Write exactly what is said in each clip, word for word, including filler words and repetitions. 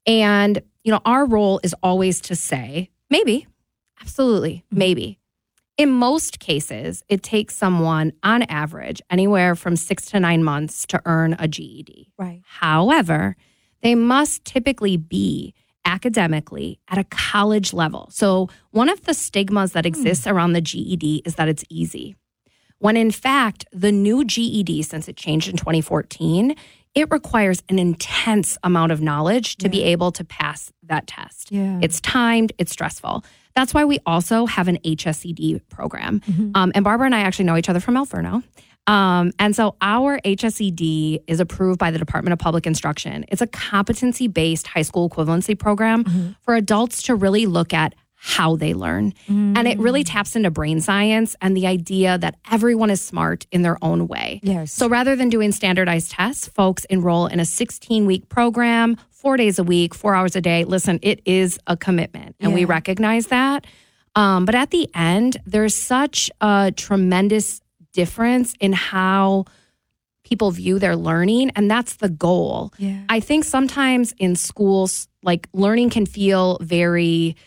And, you know, our role is always to say, maybe, absolutely, maybe. In most cases, it takes someone, on average, anywhere from six to nine months to earn a G E D. Right. However, they must typically be academically at a college level. So one of the stigmas that exists mm. around the G E D is that it's easy. When in fact, the new G E D, since it changed in twenty fourteen, it requires an intense amount of knowledge to yeah. be able to pass that test. Yeah. It's timed, it's stressful. That's why we also have an H S E D program. Mm-hmm. Um, and Barbara and I actually know each other from Alferno. Um, and so our H S E D is approved by the Department of Public Instruction. It's a competency-based high school equivalency program mm-hmm. for adults to really look at how they learn. Mm. And it really taps into brain science and the idea that everyone is smart in their own way. Yes. So rather than doing standardized tests, folks enroll in a sixteen-week program, four days a week, four hours a day. Listen, it is a commitment, and yeah. we recognize that. Um, but at the end, there's such a tremendous difference in how people view their learning, and that's the goal. Yeah. I think sometimes in schools, like, learning can feel very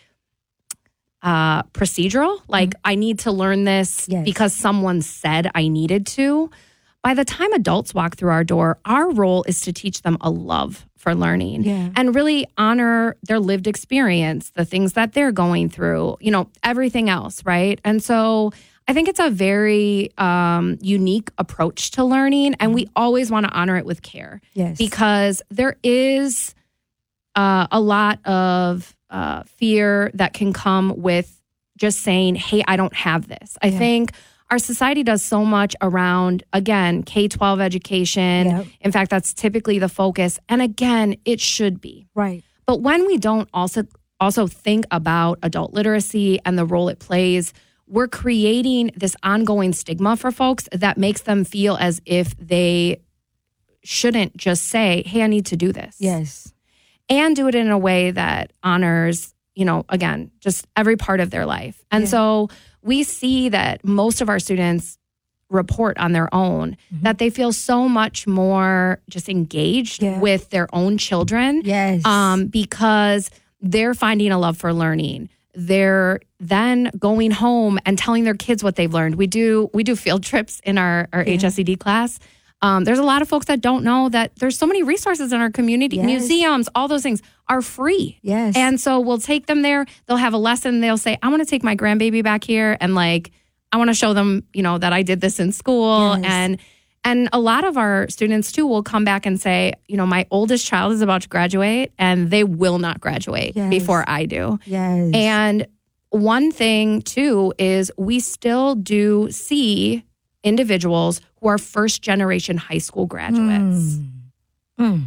uh, procedural. Like, mm-hmm. I need to learn this yes. because someone said I needed to. By the time adults walk through our door, our role is to teach them a love for learning yeah. and really honor their lived experience, the things that they're going through, you know, everything else, right? And so I think it's a very um, unique approach to learning, and we always want to honor it with care. Yes. Because there is uh, a lot of uh, fear that can come with just saying, hey, I don't have this. I yeah. think our society does so much around, again, K twelve education. Yep. In fact, that's typically the focus. And again, it should be. Right. But when we don't also also think about adult literacy and the role it plays, we're creating this ongoing stigma for folks that makes them feel as if they shouldn't just say, hey, I need to do this. Yes. And do it in a way that honors, you know, again, just every part of their life. And yeah. so we see that most of our students report on their own mm-hmm. that they feel so much more just engaged yeah. with their own children. Yes. Um, because they're finding a love for learning. They're then going home and telling their kids what they've learned. We do we do field trips in our, our yeah. H S E D class. Um, there's a lot of folks that don't know that there's so many resources in our community. Yes. Museums, all those things are free. Yes. And so we'll take them there. They'll have a lesson. They'll say, I want to take my grandbaby back here. And like, I want to show them, you know, that I did this in school. Yes. And and a lot of our students, too, will come back and say, you know, my oldest child is about to graduate and they will not graduate yes. before I do. Yes. And one thing, too, is we still do see individuals who are first generation high school graduates mm. Mm.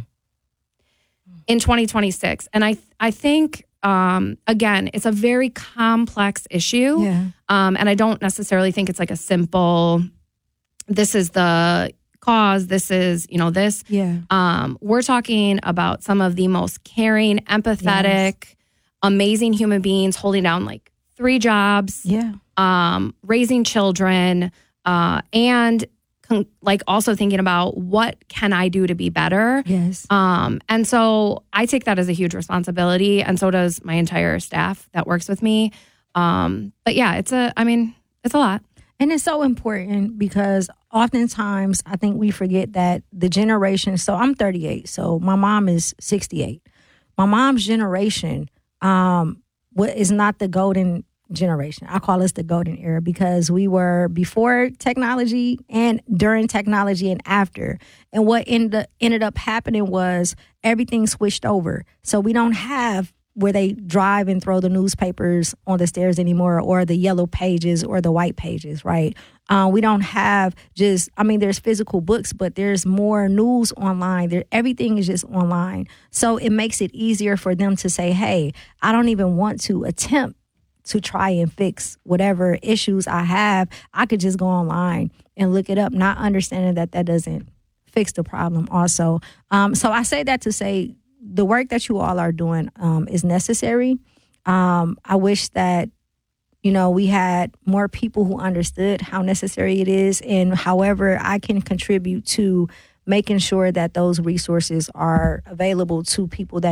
in twenty twenty-six. And I, I think, um, again, it's a very complex issue. Yeah. Um, and I don't necessarily think it's like a simple, this is the cause, this is, you know, this. Yeah. Um, we're talking about some of the most caring, empathetic, yes. amazing human beings holding down like three jobs, yeah. um, raising children, uh, and con- like also thinking about what can I do to be better. Yes. Um, and so I take that as a huge responsibility, and so does my entire staff that works with me. Um, but yeah, it's a, I mean, it's a lot. And it's so important because oftentimes I think we forget that the generation, so I'm thirty-eight, so my mom is sixty-eight. My mom's generation um, is not the golden generation. I call us the golden era because we were before technology and during technology and after. And what ended, ended up happening was everything switched over. So we don't have where they drive and throw the newspapers on the stairs anymore, or the yellow pages or the white pages, right? Uh, we don't have just, I mean, there's physical books, but there's more news online. There, everything is just online. So it makes it easier for them to say, hey, I don't even want to attempt to try and fix whatever issues I have. I could just go online and look it up, not understanding that that doesn't fix the problem also. Um, so I say that to say, the work that you all are doing um, is necessary. Um, I wish that, you know, we had more people who understood how necessary it is, and however I can contribute to making sure that those resources are available to people that